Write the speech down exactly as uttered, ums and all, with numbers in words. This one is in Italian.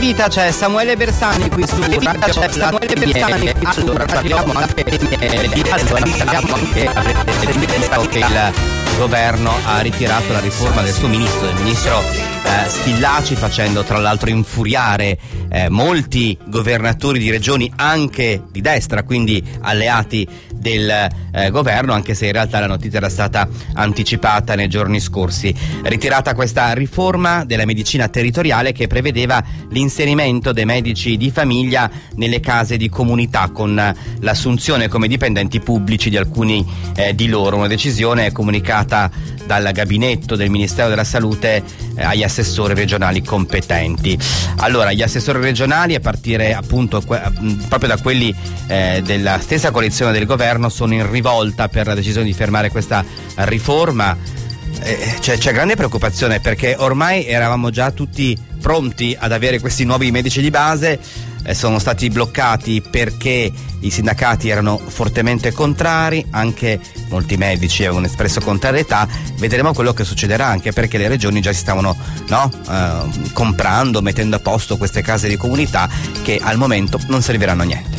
vita c'è Samuele Bersani qui su Radio c'è Samuele Bersani. Allora parliamo anche di parliamo anche che il governo ha ritirato la riforma del suo ministro, del ministro eh, Schillaci, facendo tra l'altro infuriare eh, molti governatori di regioni anche di destra, quindi alleati del eh, governo, anche se in realtà la notizia era stata anticipata nei giorni scorsi. Ritirata questa riforma della medicina territoriale che prevedeva l'inserimento dei medici di famiglia nelle case di comunità con l'assunzione come dipendenti pubblici di alcuni eh, di loro, una decisione comunicata dal gabinetto del Ministero della Salute eh, agli assessori regionali competenti. Allora, gli assessori regionali, a partire appunto que- proprio da quelli eh, della stessa coalizione del governo, sono in rivolta per la decisione di fermare questa riforma. Eh, c'è, c'è grande preoccupazione perché ormai eravamo già tutti pronti ad avere questi nuovi medici di base. Eh, sono stati bloccati perché i sindacati erano fortemente contrari, anche molti medici avevano espresso contrarietà. Vedremo quello che succederà, anche perché le regioni già si stavano no, eh, comprando, mettendo a posto queste case di comunità che al momento non serviranno a niente.